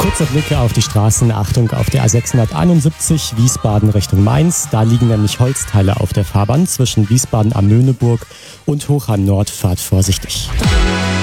Kurzer Blick auf die Straßen. Achtung auf der A671 Wiesbaden Richtung Mainz. Da liegen nämlich Holzteile auf der Fahrbahn zwischen Wiesbaden am Möhneburg und Hochheim Nord. Fahrt vorsichtig.